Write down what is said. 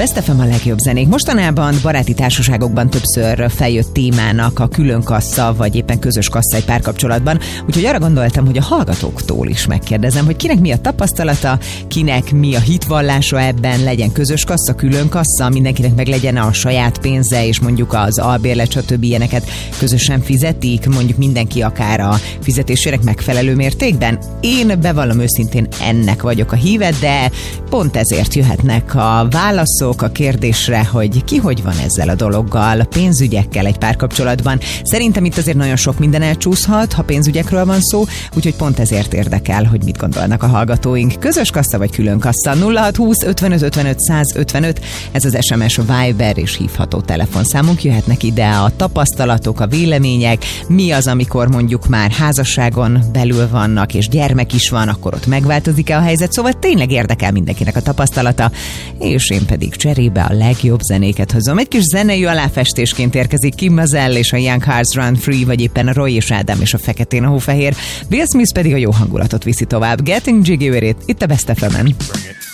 Best FM a legjobb zenék. Mostanában baráti társaságokban többször feljött témának a külön kassa, vagy éppen közös kassa egy párkapcsolatban, úgyhogy arra gondoltam, hogy a hallgatóktól is megkérdezem, hogy kinek mi a tapasztalata, kinek mi a hitvallása ebben, legyen közös kassa, külön kassa, mindenkinek meg legyen a saját pénze, és mondjuk az albérlet, stb. Ilyeneket közösen fizetik, mondjuk mindenki akár a fizetésének megfelelő mértékben. Én bevallom őszintén, ennek vagyok a híve, de pont ezért jöhetnek a válaszok a kérdésre, hogy ki hogy van ezzel a dologgal, pénzügyekkel egy párkapcsolatban. Szerintem itt azért nagyon sok minden elcsúszhat, ha pénzügyekről van szó, úgyhogy pont ezért érdekel, hogy mit gondolnak a hallgatóink. Közös kassa vagy külön kassa? 0620 55 55 155, ez az SMS, Viber és hívható telefonszámunk. Jöhetnek ide a tapasztalatok, a vélemények, mi az, amikor mondjuk már házasságon belül vannak, és gyermek is van, akkor ott megváltozik-e a helyzet, szóval tényleg érdekel mindenkinek a tapasztalata, és én pedig cserébe a legjobb zenéket hozom. Egy kis zenei aláfestésként érkezik Kim Mazelle és a Young Hearts Run Free, vagy éppen a Roy és Ádám és a Feketén a hófehér. Will Smith pedig a jó hangulatot viszi tovább. Getting Jiggy with It, itt a Best FM-en.